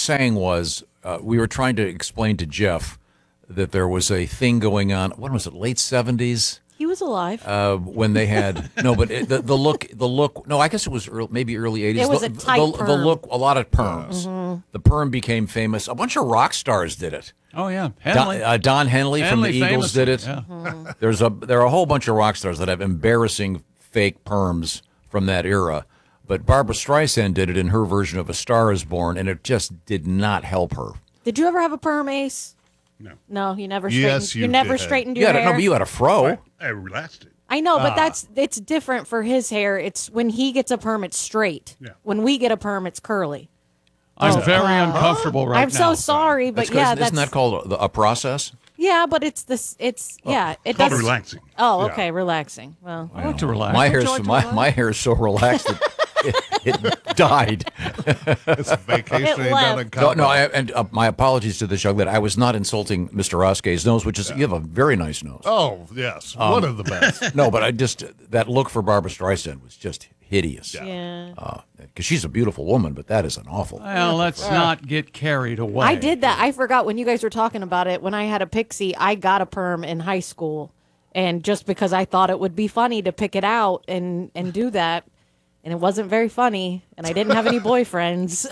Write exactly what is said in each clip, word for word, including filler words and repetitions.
saying was uh, we were trying to explain to Jeff that there was a thing going on. What was it? Late seventies. He was alive uh, when they had no, but it, the the look the look. No, I guess it was early, maybe early eighties. It was the, a tight the, perm. the look. A lot of perms. Mm-hmm. The perm became famous. A bunch of rock stars did it. Oh yeah, Henley. Don, uh, Don Henley, Henley from the Eagles did it. Yeah. Mm-hmm. There's a there are a whole bunch of rock stars that have embarrassing fake perms from that era. But Barbra Streisand did it in her version of A Star Is Born, and it just did not help her. Did you ever have a perm, Ace? No. No, you never straightened. Yes, you you never did. straightened You your had a, hair. no, but you had a fro. I, I relaxed it. I know, but Ah. that's it's different for his hair. It's when he gets a perm, it's straight. Yeah. When we get a perm, it's curly. I'm Oh, very wow. uncomfortable right I'm now. so sorry, but That's 'cause- yeah, isn't that's that called a, a process? yeah, but it's this. It's yeah, it Called does. relaxing. Oh, Yeah. okay, relaxing. Well, I like to relax. My Don't you hair's like to my, relax? my hair is so relaxed that it, it died. It's a vacation It down left. in No, Cabo. no, I, and uh, my apologies to this young lady. I was not insulting Mister Oskay's nose, which is you have a very nice nose. Oh, yes. Um, One of the best. No, but I just that look for Barbra Streisand was just hideous. yeah. Because she's a beautiful woman, but that is an awful. Well, let's not get carried away. I did that. I forgot when you guys were talking about it. When I had a pixie, I got a perm in high school, and just because I thought it would be funny to pick it out and and do that, and it wasn't very funny, and I didn't have any boyfriends.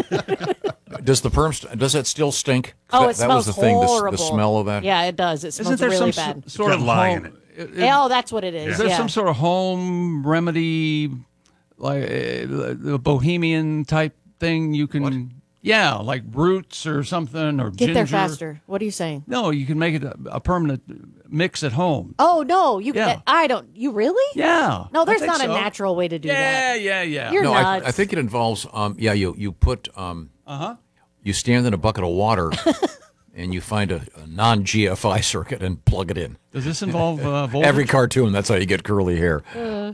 Does the perm? St- does it still stink? 'Cause Oh, that, it that smells was the thing. The, s- horrible. the smell of that. Yeah, it does. It smells Isn't there really some bad. s- sort Got of lye home, in it. it- it- oh, that's what it is. Is there yeah. some sort of home remedy, like uh, the bohemian type thing you can? Yeah, like roots or something or Get ginger. there faster. What are you saying? No, you can make it a, a permanent mix at home. Oh no, you. Yeah. I don't. You really? Yeah. No, I there's think not a so. natural way to do Yeah, that. yeah, yeah. You're No, I, nuts. I think it involves. Um, yeah, you you put. Um, Uh huh. you stand in a bucket of water, and you find a, a non G F I circuit and plug it in. Does this involve uh, voltage? Every cartoon, that's how you get curly hair.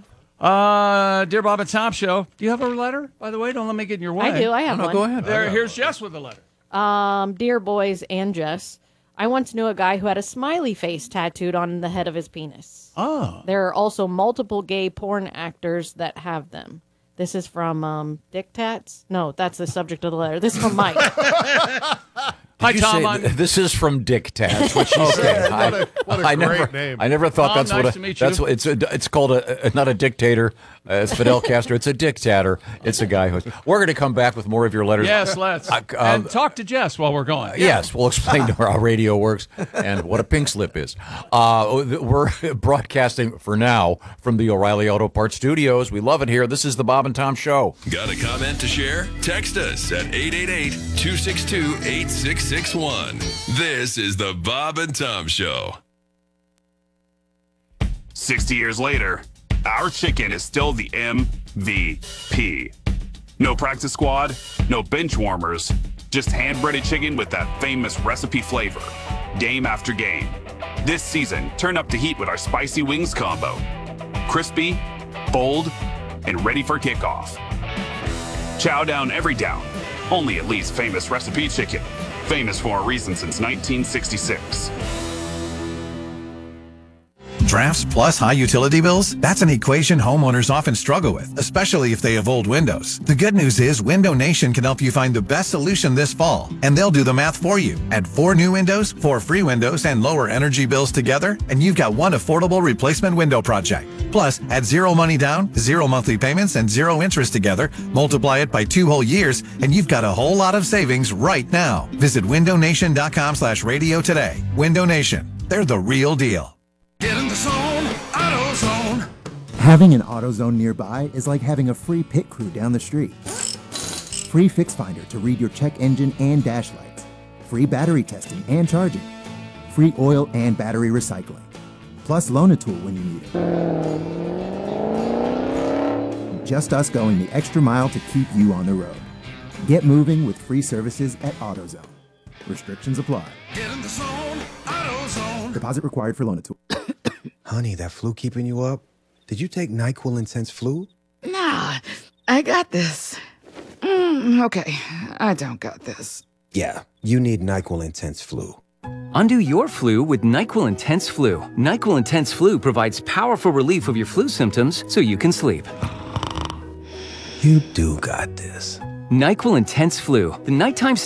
Uh, dear Bob and Tom Show, do you have a letter? By the way, don't let me get in your way. I do. I have No, one. go ahead. There, here's Jess with the letter. Um, dear boys and Jess, I once knew a guy who had a smiley face tattooed on the head of his penis. Oh. There are also multiple gay porn actors that have them. This is from um, Dick Tats. No, that's the subject of the letter. This is from Mike. Hi, You Tom. say I'm- th- this is from Dick Tats. What she said. What a- what a I great never, name. I never thought Tom, that's nice what. to A, meet that's you. what it's. A, it's called a, a not a dictator. Uh, it's Fidel Castro. It's a dictator. It's a guy who's. We're going to come back with more of your letters. Yes, let's. Uh, um, and talk to Jess while we're going. Yes, we'll explain to her how radio works and what a pink slip is. Uh, we're broadcasting for now from the O'Reilly Auto Parts Studios. We love it here. This is the Bob and Tom Show. Got a comment to share? Text us at eight eight eight, two six two, eight six six one. This is the Bob and Tom Show. sixty years later, our chicken is still the M V P. No practice squad, no bench warmers, just hand-breaded chicken with that famous recipe flavor. Game after game. This season, turn up the heat with our spicy wings combo. Crispy, bold, and ready for kickoff. Chow down every down. Only at Lee's famous recipe chicken. Famous for a reason since nineteen sixty-six. Drafts plus high utility bills? That's an equation homeowners often struggle with, especially if they have old windows. The good news is Window Nation can help you find the best solution this fall, and they'll do the math for you. Add four new windows, four free windows, and lower energy bills together, and you've got one affordable replacement window project. Plus, add zero money down, zero monthly payments, and zero interest together, multiply it by two whole years, and you've got a whole lot of savings right now. Visit windownation.com slash radio today. Window Nation. They're the real deal. Get in the zone, AutoZone. Having an AutoZone nearby is like having a free pit crew down the street. Free Fix Finder to read your check engine and dash lights. Free battery testing and charging. Free oil and battery recycling. Plus loan a tool when you need it. Just us going the extra mile to keep you on the road. Get moving with free services at AutoZone. Restrictions apply. Get in the zone, AutoZone. Deposit required for loan a tool. Honey, that flu keeping you up? Did you take NyQuil Intense Flu? Nah, I got this. Mm, okay, I don't got this. Yeah, you need NyQuil Intense Flu. Undo your flu with NyQuil Intense Flu. NyQuil Intense Flu provides powerful relief of your flu symptoms so you can sleep. You do got this. NyQuil Intense Flu, the nighttime